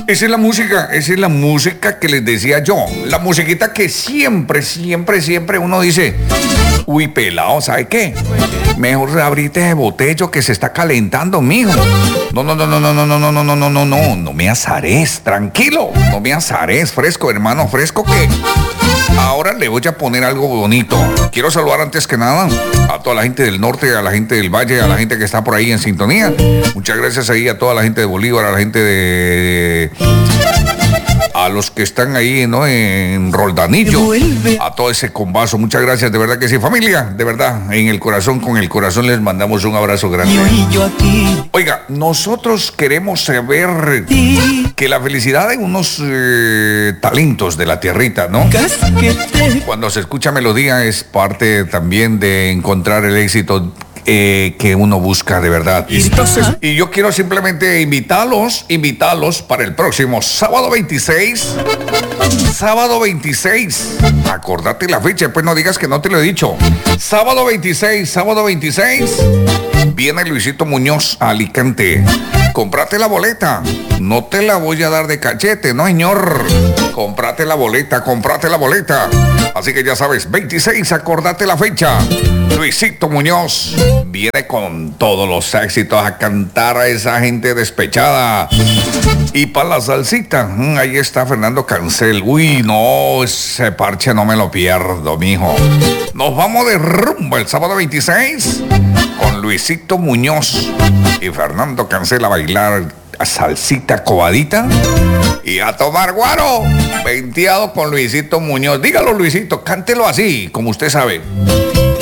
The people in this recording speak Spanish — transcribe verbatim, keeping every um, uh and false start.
Esa es la música, esa es la música que les decía yo. La musiquita que siempre, siempre, siempre uno dice, uy, pelado, ¿sabe qué? Mejor abrite ese botello que se está calentando, mijo. No, no, no, no, no, no, no, no, no, no, no, no, no, no me azares, tranquilo. No me azares, fresco, hermano, fresco que... Ahora le voy a poner algo bonito. Quiero saludar antes que nada a toda la gente del norte, a la gente del valle, a la gente que está por ahí en sintonía. Muchas gracias ahí a toda la gente de Bolívar, a la gente de... a los que están ahí, ¿no? En Roldanillo, a todo ese combazo. Muchas gracias, de verdad que sí, familia. De verdad, en el corazón, con el corazón les mandamos un abrazo grande. Oiga, nosotros queremos saber que la felicidad de unos eh, talentos de la tierrita, ¿no? Cuando se escucha melodía es parte también de encontrar el éxito Eh, que uno busca de verdad. Entonces, y yo quiero simplemente invitarlos, invitarlos para el próximo sábado veintiséis. Sábado veintiséis. Acordate la fecha, pues no digas que no te lo he dicho. Sábado veintiséis, sábado veintiséis. Viene Luisito Muñoz a Alicante. Comprate la boleta. No te la voy a dar de cachete, no, señor. Comprate la boleta, comprate la boleta. Así que ya sabes, veintiséis, acordate la fecha. Luisito Muñoz viene con todos los éxitos a cantar a esa gente despechada. Y para la salsita, ahí está Fernando Cancel. Uy, no, ese parche no me lo pierdo, mijo. Nos vamos de rumbo el sábado veintiséis con Luisito Muñoz y Fernando Cancel a bailar a salsita cobadita y a tomar guaro, venteado con Luisito Muñoz. Dígalo, Luisito, cántelo así, como usted sabe.